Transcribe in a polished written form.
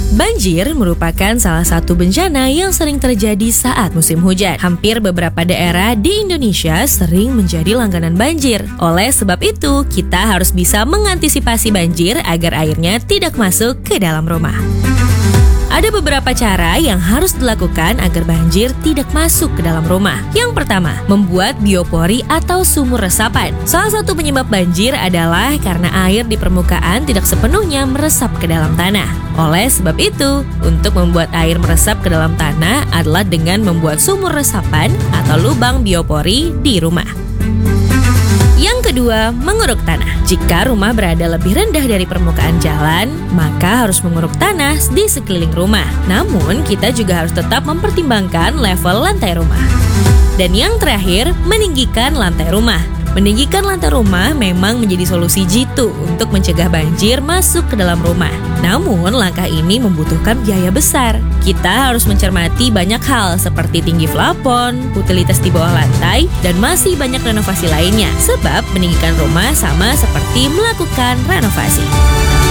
Banjir merupakan salah satu bencana yang sering terjadi saat musim hujan. Hampir beberapa daerah di Indonesia sering menjadi langganan banjir. Oleh sebab itu, kita harus bisa mengantisipasi banjir agar airnya tidak masuk ke dalam rumah. Ada beberapa cara yang harus dilakukan agar banjir tidak masuk ke dalam rumah. Yang pertama, membuat biopori atau sumur resapan. Salah satu penyebab banjir adalah karena air di permukaan tidak sepenuhnya meresap ke dalam tanah. Oleh sebab itu, untuk membuat air meresap ke dalam tanah adalah dengan membuat sumur resapan atau lubang biopori di rumah. Yang kedua, menguruk tanah. Jika rumah berada lebih rendah dari permukaan jalan, maka harus menguruk tanah di sekeliling rumah. Namun, kita juga harus tetap mempertimbangkan level lantai rumah. Dan yang terakhir, meninggikan lantai rumah. Meninggikan lantai rumah memang menjadi solusi jitu untuk mencegah banjir masuk ke dalam rumah. Namun, langkah ini membutuhkan biaya besar. Kita harus mencermati banyak hal seperti tinggi plafon, utilitas di bawah lantai, dan masih banyak renovasi lainnya. Sebab meninggikan rumah sama seperti melakukan renovasi.